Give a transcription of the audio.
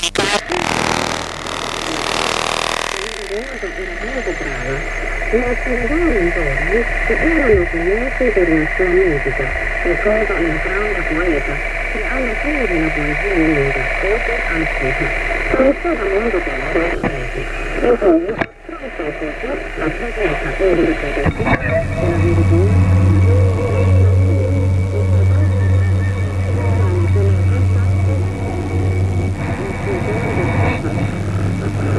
Era molto brava. Le attività intorno erano conosciute per la sua musica, secondo il grande poeta, che alla fine della poesia lunga, oltre antica, è stata molto conosciuta. E poi, proprio così, la presenza e l'identità della verità